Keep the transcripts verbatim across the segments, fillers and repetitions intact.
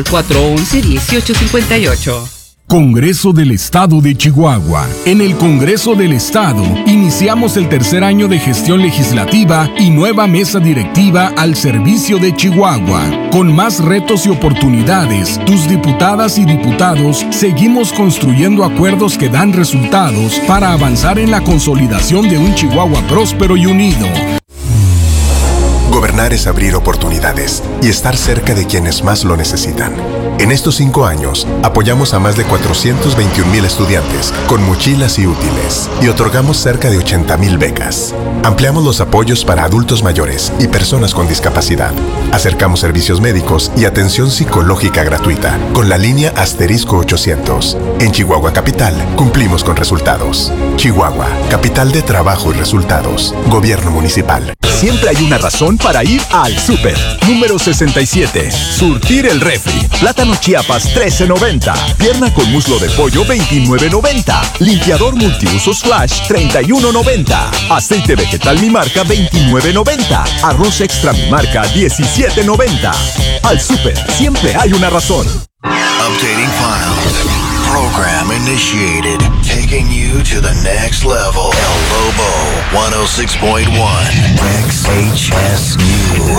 cuatro once, dieciocho cincuenta y ocho. Congreso del Estado de Chihuahua. En el Congreso del Estado, iniciamos el tercer año de gestión legislativa y nueva mesa directiva al servicio de Chihuahua. Con más retos y oportunidades, tus diputadas y diputados seguimos construyendo acuerdos que dan resultados para avanzar en la consolidación de un Chihuahua próspero y unido. Gobernar es abrir oportunidades y estar cerca de quienes más lo necesitan. En estos cinco años, apoyamos a más de cuatrocientos veintiún mil estudiantes con mochilas y útiles y otorgamos cerca de ochenta mil becas. Ampliamos los apoyos para adultos mayores y personas con discapacidad. Acercamos servicios médicos y atención psicológica gratuita con la línea asterisco ochocientos. En Chihuahua Capital, cumplimos con resultados. Chihuahua, capital de trabajo y resultados. Gobierno municipal. Siempre hay una razón para ir al súper. Número sesenta y siete. Surtir el refri. Plátano Chiapas trece noventa. Pierna con muslo de pollo veintinueve noventa. Limpiador multiusos Flash treinta y uno noventa. Aceite vegetal Mi Marca veintinueve noventa. Arroz extra Mi Marca diecisiete noventa. Al súper siempre hay una razón. Updating files. Program initiated. Taking you to the next level. El Lobo one oh six point one. X H S New.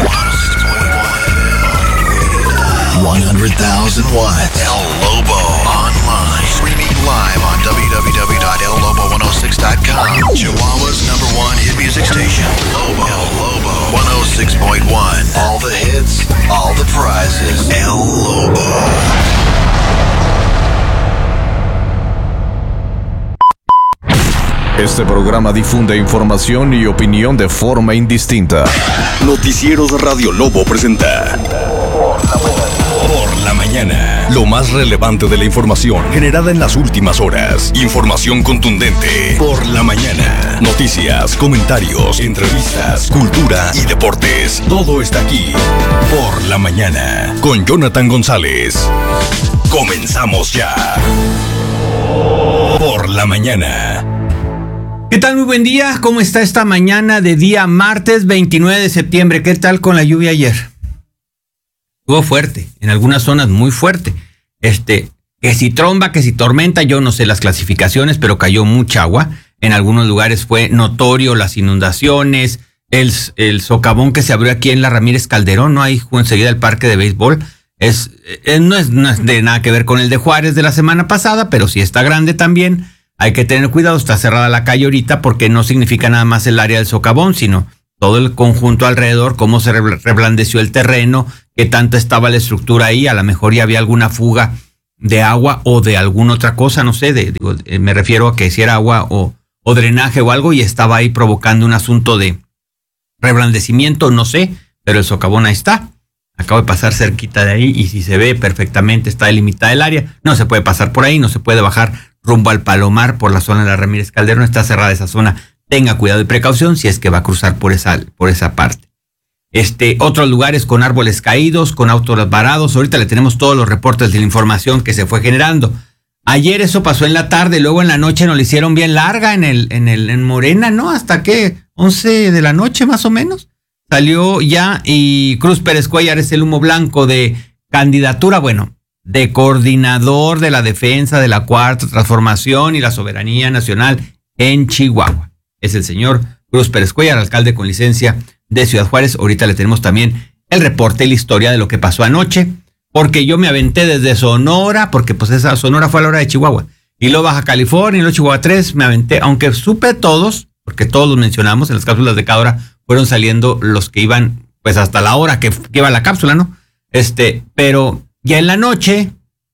one hundred thousand watts. El Lobo online. Streaming live on w w w dot el lobo one oh six dot com. Chihuahua's number one hit music station. Lobo. El Lobo one oh six point one. All the hits, all the prizes. El Lobo. Este programa difunde información y opinión de forma indistinta. Noticieros Radio Lobo presenta Por la Mañana. Lo más relevante de la información generada en las últimas horas. Información contundente. Por la Mañana. Noticias, comentarios, entrevistas, cultura y deportes. Todo está aquí. Por la Mañana. Con Jonathan González. Comenzamos ya. Por la Mañana. ¿Qué tal? Muy buen día. ¿Cómo está esta mañana de día martes veintinueve de septiembre? ¿Qué tal con la lluvia ayer? Estuvo fuerte, en algunas zonas muy fuerte. Este, que si tromba, que si tormenta, yo no sé las clasificaciones, pero cayó mucha agua. En algunos lugares fue notorio las inundaciones, el, el socavón que se abrió aquí en la Ramírez Calderón, ¿no? Ahí enseguida el parque de béisbol. Es, es, no, es, no es de nada que ver con el de Juárez de la semana pasada, pero sí está grande también. Hay que tener cuidado, está cerrada la calle ahorita porque no significa nada más el área del socavón, sino todo el conjunto alrededor, cómo se reblandeció el terreno, qué tanta estaba la estructura ahí, a lo mejor ya había alguna fuga de agua o de alguna otra cosa, no sé, de, digo, me refiero a que si era agua o, o drenaje o algo y estaba ahí provocando un asunto de reblandecimiento, no sé, pero el socavón ahí está. Acabo de pasar cerquita de ahí y si se ve perfectamente está delimitada el área, no se puede pasar por ahí, no se puede bajar rumbo al Palomar por la zona de la Ramírez Calderón, está cerrada esa zona. Tenga cuidado y precaución si es que va a cruzar por esa, por esa parte. Este, otros lugares con árboles caídos, con autos varados. Ahorita le tenemos todos los reportes de la información que se fue generando. Ayer eso pasó en la tarde, luego en la noche nos lo hicieron bien larga en el, en el, en Morena, ¿no? Hasta que once de la noche más o menos. Salió ya y Cruz Pérez Cuellar es el humo blanco de candidatura, bueno, de coordinador de la defensa de la Cuarta Transformación y la soberanía nacional en Chihuahua. Es el señor Cruz Pérez Cuellar, alcalde con licencia de Ciudad Juárez. Ahorita le tenemos también el reporte y la historia de lo que pasó anoche, porque yo me aventé desde Sonora, porque pues esa Sonora fue a la hora de Chihuahua, y luego Baja California y luego Chihuahua tres, me aventé, aunque supe todos, porque todos los mencionamos en las cápsulas de cada hora, fueron saliendo los que iban pues hasta la hora que, que iba la cápsula, ¿no? Este, pero ya en la noche,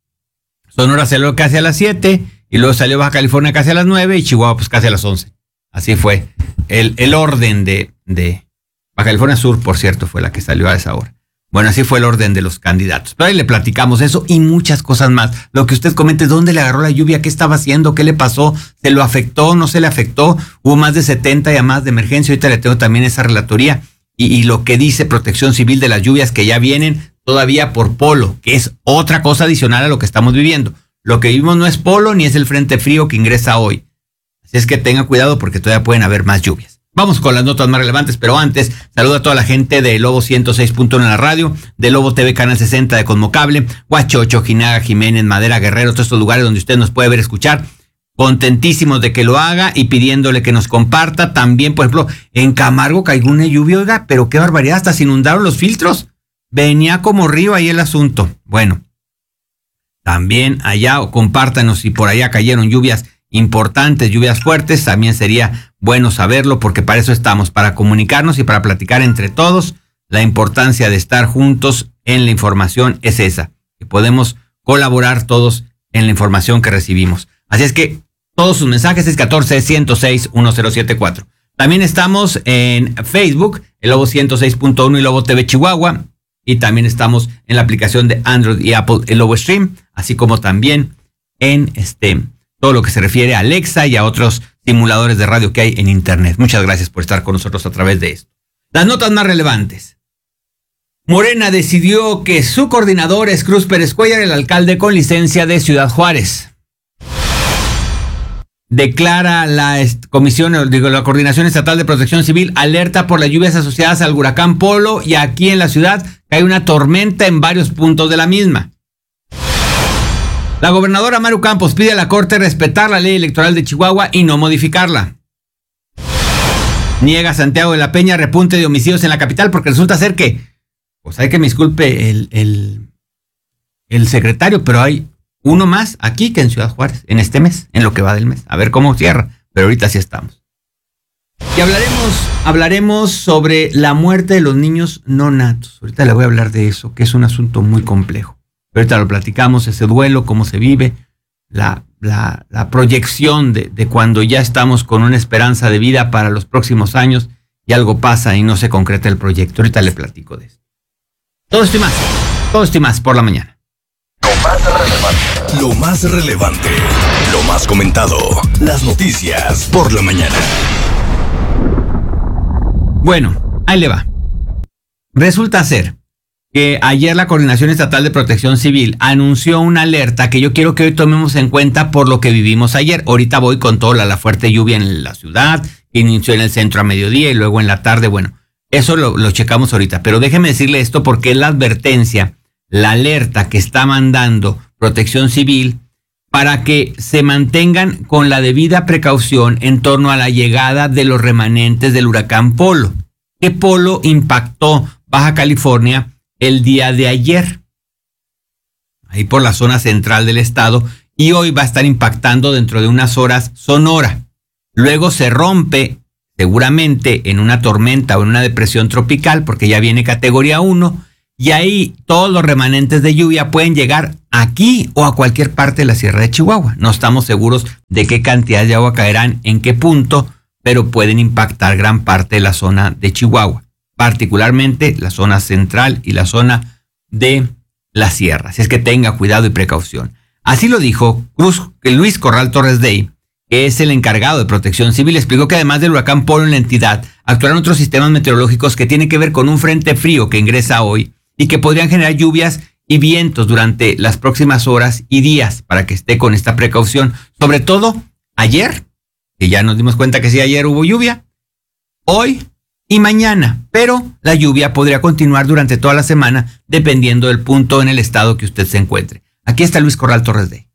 Sonora salió casi a las siete, y luego salió Baja California casi a las nueve, y Chihuahua pues casi a las once. Así fue el, el orden de, de Baja California Sur, por cierto, fue la que salió a esa hora. Bueno, así fue el orden de los candidatos. Pero ahí le platicamos eso y muchas cosas más. Lo que usted comente, ¿dónde le agarró la lluvia? ¿Qué estaba haciendo? ¿Qué le pasó? ¿Se lo afectó? ¿No se le afectó? Hubo más de setenta llamadas de emergencia. Ahorita le tengo también esa relatoría. Y, y lo que dice Protección Civil de las lluvias que ya vienen todavía por polo, que es otra cosa adicional a lo que estamos viviendo. Lo que vivimos no es polo ni es el frente frío que ingresa hoy. Así es que tenga cuidado porque todavía pueden haber más lluvias. Vamos con las notas más relevantes, pero antes, saludo a toda la gente de Lobo ciento seis punto uno en la radio, de Lobo T V Canal sesenta de Cosmocable, Huachocho, Jinaga, Jiménez, Madera, Guerrero, todos estos lugares donde usted nos puede ver, escuchar. Contentísimos de que lo haga y pidiéndole que nos comparta. También, por ejemplo, en Camargo cayó una lluvia, oiga, pero qué barbaridad, hasta se inundaron los filtros. Venía como río ahí el asunto. Bueno, también allá, compártanos si por allá cayeron lluvias importantes, lluvias fuertes, también sería bueno saberlo porque para eso estamos, para comunicarnos y para platicar entre todos. La importancia de estar juntos en la información es esa, que podemos colaborar todos en la información que recibimos. Así es que todos sus mensajes es catorce, ciento seis, mil setenta y cuatro. También estamos en Facebook, el Lobo ciento seis punto uno y Lobo T V Chihuahua, y también estamos en la aplicación de Android y Apple, el Lobo Stream, así como también en este todo lo que se refiere a Alexa y a otros simuladores de radio que hay en Internet. Muchas gracias por estar con nosotros a través de esto. Las notas más relevantes. Morena decidió que su coordinador es Cruz Pérez Cuellar, el alcalde con licencia de Ciudad Juárez. Declara la comisión, digo, la Coordinación Estatal de Protección Civil alerta por las lluvias asociadas al huracán Polo y aquí en la ciudad cae una tormenta en varios puntos de la misma. La gobernadora Maru Campos pide a la Corte respetar la ley electoral de Chihuahua y no modificarla. Niega Santiago de la Peña repunte de homicidios en la capital porque resulta ser que, pues hay que me disculpe el, el, el secretario, pero hay uno más aquí que en Ciudad Juárez, en este mes, en lo que va del mes. A ver cómo cierra, pero ahorita sí estamos. Y hablaremos, hablaremos sobre la muerte de los niños no natos. Ahorita le voy a hablar de eso, que es un asunto muy complejo. Ahorita lo platicamos, ese duelo, cómo se vive, la, la, la proyección de, de cuando ya estamos con una esperanza de vida para los próximos años y algo pasa y no se concreta el proyecto. Ahorita le platico de eso. Todo esto y más, todo esto y más por la mañana. Lo más relevante. Lo más relevante. Lo más comentado. Las noticias por la mañana. Bueno, ahí le va. Resulta ser que ayer la Coordinación Estatal de Protección Civil anunció una alerta que yo quiero que hoy tomemos en cuenta por lo que vivimos ayer. Ahorita voy con toda la, la fuerte lluvia en la ciudad, que inició en el centro a mediodía y luego en la tarde. Bueno, eso lo, lo checamos ahorita. Pero déjeme decirle esto porque es la advertencia, la alerta que está mandando Protección Civil para que se mantengan con la debida precaución en torno a la llegada de los remanentes del huracán Polo. ¿Qué Polo impactó Baja California el día de ayer? Ahí por la zona central del estado, y hoy va a estar impactando dentro de unas horas Sonora. Luego se rompe seguramente en una tormenta o en una depresión tropical porque ya viene categoría uno. Y ahí todos los remanentes de lluvia pueden llegar aquí o a cualquier parte de la Sierra de Chihuahua. No estamos seguros de qué cantidad de agua caerán, en qué punto, pero pueden impactar gran parte de la zona de Chihuahua, particularmente la zona central y la zona de la sierra. Así es que tenga cuidado y precaución. Así lo dijo Cruz, Luis Corral Torres Dey, que es el encargado de Protección Civil. Explicó que además del huracán Polo en la entidad, actuaron otros sistemas meteorológicos que tienen que ver con un frente frío que ingresa hoy y que podrían generar lluvias y vientos durante las próximas horas y días para que esté con esta precaución. Sobre todo ayer, que ya nos dimos cuenta que sí, ayer hubo lluvia, hoy y mañana, pero la lluvia podría continuar durante toda la semana dependiendo del punto en el estado que usted se encuentre. Aquí está Luis Corral Torres Dey.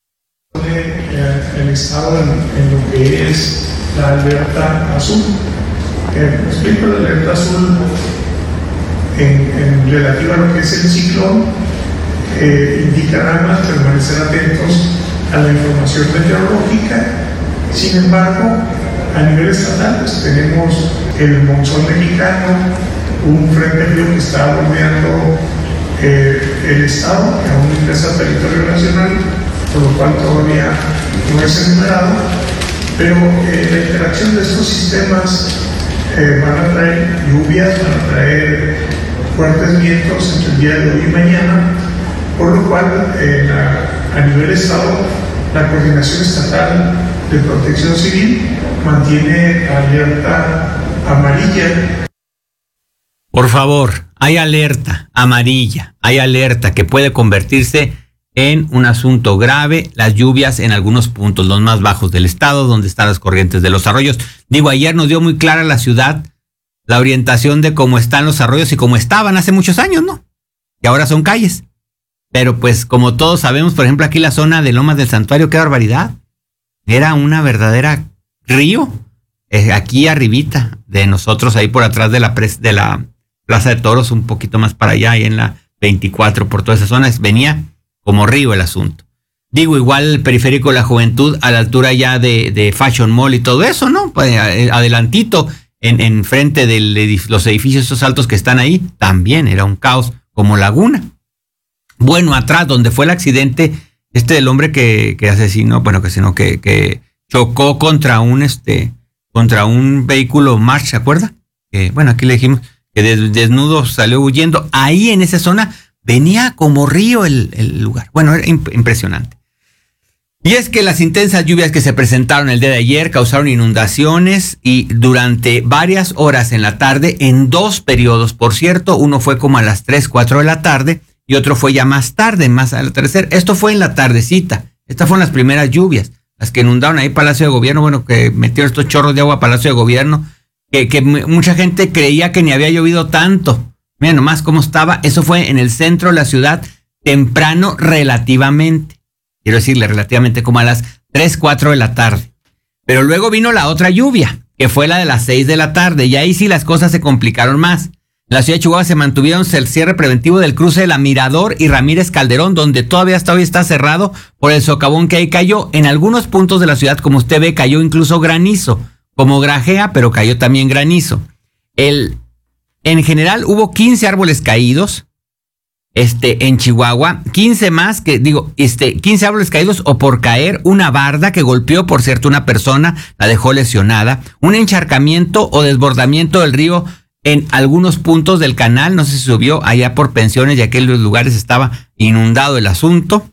El estado en, en lo que es la alerta azul. Eh, explico la alerta azul en, en relativa a lo que es el ciclón. Eh, indica nada más permanecer atentos a la información meteorológica. Sin embargo, a nivel estatal pues, tenemos el monzón mexicano, un frente frío que está bordeando eh, el estado, que aún ingresa al territorio nacional, por lo cual todavía no es enumerado, pero eh, la interacción de estos sistemas eh, van a traer lluvias, van a traer fuertes vientos entre el día de hoy y mañana, por lo cual eh, la, a nivel estado la Coordinación Estatal de Protección Civil mantiene alerta amarilla. Por favor, hay alerta amarilla, hay alerta que puede convertirse en un asunto grave, las lluvias en algunos puntos, los más bajos del estado, donde están las corrientes de los arroyos. Digo, ayer nos dio muy clara la ciudad la orientación de cómo están los arroyos y cómo estaban hace muchos años, ¿no? Que ahora son calles. Pero pues como todos sabemos, por ejemplo, aquí la zona de Lomas del Santuario, qué barbaridad. Era una verdadera río. Eh, aquí arribita de nosotros, ahí por atrás de la, pres, de la Plaza de Toros, un poquito más para allá, y en la veinticuatro, por toda esa zona, venía como río el asunto. Digo, igual el periférico de la Juventud, a la altura ya de, de Fashion Mall y todo eso, ¿no? Pues adelantito, en, en frente de edif- los edificios esos altos que están ahí, también era un caos, como Laguna. Bueno, atrás, donde fue el accidente, este del hombre que, que asesinó, bueno, que sino que, que chocó contra un, este, contra un vehículo March, ¿se acuerda? Que, bueno, aquí le dijimos que des, desnudo salió huyendo. Ahí en esa zona venía como río el, el lugar. Bueno, era imp- impresionante. Y es que las intensas lluvias que se presentaron el día de ayer causaron inundaciones y durante varias horas en la tarde, en dos periodos, por cierto, uno fue como a las tres, cuatro de la tarde y otro fue ya más tarde, más al atardecer. Esto fue en la tardecita. Estas fueron las primeras lluvias, las que inundaron ahí Palacio de Gobierno, bueno, que metieron estos chorros de agua a Palacio de Gobierno, que, que mucha gente creía que ni había llovido tanto. Mira nomás cómo estaba. Eso fue en el centro de la ciudad, temprano relativamente. Quiero decirle relativamente como a las tres, cuatro de la tarde. Pero luego vino la otra lluvia, que fue la de las seis de la tarde. Y ahí sí las cosas se complicaron más. En la ciudad de Chihuahua se mantuvieron el cierre preventivo del cruce de la Mirador y Ramírez Calderón, donde todavía hasta hoy está cerrado por el socavón que ahí cayó. En algunos puntos de la ciudad, como usted ve, cayó incluso granizo, como grajea, pero cayó también granizo. El... En general hubo quince árboles caídos este, en Chihuahua, quince más que, digo, este, quince árboles caídos o por caer, una barda que golpeó, por cierto, una persona, la dejó lesionada, un encharcamiento o desbordamiento del río en algunos puntos del canal, no sé si subió allá por Pensiones y aquellos lugares estaba inundado el asunto.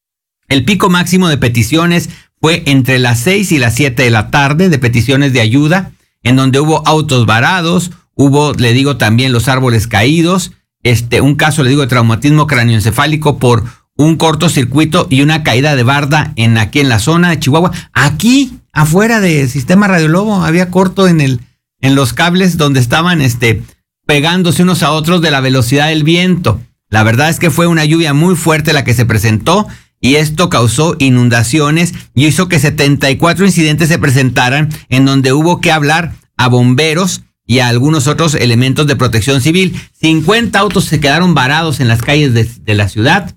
El pico máximo de peticiones fue entre las seis y las siete de la tarde de peticiones de ayuda, en donde hubo autos varados. Hubo, le digo, también los árboles caídos, este, un caso, le digo, de traumatismo cráneoencefálico por un cortocircuito y una caída de barda en aquí en la zona de Chihuahua. Aquí, afuera del sistema Radio Lobo, había corto en el, en los cables donde estaban, este, pegándose unos a otros de la velocidad del viento. La verdad es que fue una lluvia muy fuerte la que se presentó y esto causó inundaciones y hizo que setenta y cuatro incidentes se presentaran, en donde hubo que hablar a bomberos y a algunos otros elementos de protección civil. cincuenta autos se quedaron varados en las calles de, de la ciudad.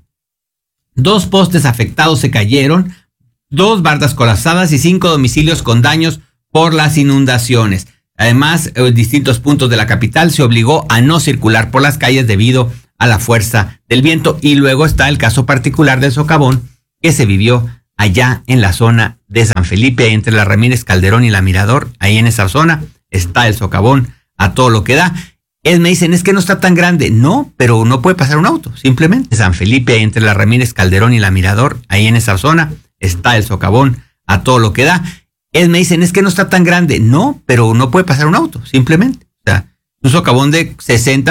Dos postes afectados se cayeron. Dos bardas colapsadas y cinco domicilios con daños por las inundaciones. Además, en distintos puntos de la capital se obligó a no circular por las calles debido a la fuerza del viento. Y luego está el caso particular del socavón que se vivió allá en la zona de San Felipe, entre la Ramírez Calderón y la Mirador. Ahí en esa zona está el socavón a todo lo que da. Es, me dicen, es que no está tan grande. No, pero no puede pasar un auto, simplemente. San Felipe, entre la Ramírez Calderón y la Mirador, ahí en esa zona está el socavón a todo lo que da. Es, me dicen, es que no está tan grande. No, pero no puede pasar un auto, simplemente. O sea, un socavón de sesenta